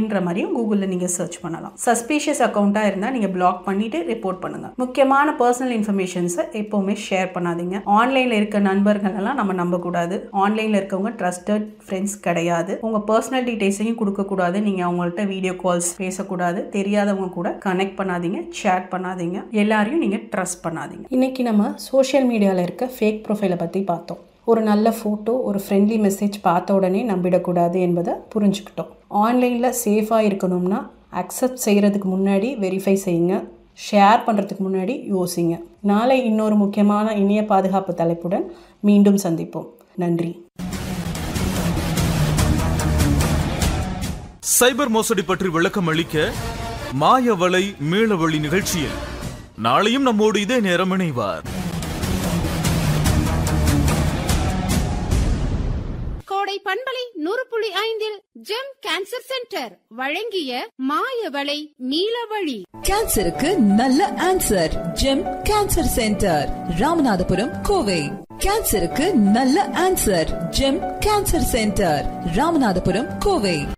அப்படின்ற மாதிரியும் கூகுளில் நீங்கள் சர்ச் பண்ணலாம். சஸ்பீஷியஸ் அக்கௌண்ட்டாக இருந்தால் நீங்கள் பிளாக் பண்ணிட்டு ரிப்போர்ட் பண்ணுங்க. முக்கியமான பர்சனல் இன்ஃபர்மேஷன்ஸை எப்போவுமே ஷேர் பண்ணாதீங்க. ஆன்லைனில் இருக்க நண்பர்கள் எல்லாம் நம்ம நம்பக்கூடாது. ஆன்லைனில் இருக்கவங்க ட்ரஸ்டட் ஃப்ரெண்ட்ஸ் கிடையாது. உங்கள் பர்சனல் டீடைல்ஸையும் கொடுக்கக்கூடாது. நீங்கள் அவங்கள்ட்ட வீடியோ கால்ஸ் பேசக்கூடாது. தெரியாதவங்க கூட கனெக்ட் பண்ணாதீங்க, சேட் பண்ணாதீங்க. எல்லாரையும் நீங்கள் ட்ரஸ்ட் பண்ணாதீங்க. இன்னைக்கு நம்ம சோஷியல் மீடியாவில் இருக்க ஃபேக் ப்ரொஃபைலை பற்றி பார்த்தோம். ஒரு நல்ல ஃபோட்டோ, ஒரு ஃப்ரெண்ட்லி மெசேஜ் பார்த்த உடனே நம்பிடக்கூடாது என்பதை புரிஞ்சுக்கிட்டோம். ஆன்லைனில் சேஃபாக இருக்கணும்னா அக்செப்ட் செய்கிறதுக்கு முன்னாடி வெரிஃபை செய்யுங்க. ஷேர் பண்ணுறதுக்கு முன்னாடி யோசிங்க. நாளை இன்னொரு முக்கியமான இணைய பாதுகாப்பு தலைப்புடன் மீண்டும் சந்திப்போம். நன்றி. சைபர் மோசடி பற்றி விளக்கம் அளிக்க மாயவலை மீளவழி நிகழ்ச்சியில் நாளையும் நம்மோடு இதே நேரம் இணைவார். கோடை பண்பலை 100.5 ஜெம் கேன்சர் சென்டர் வழங்கிய மாயவலை மீளவழி. கேன்சருக்கு நல்ல answer. GeM cancer centre, Ramanathapuram, Kovai. கேன்சருக்கு நல்ல answer. GeM cancer centre, Ramanathapuram, Kovai.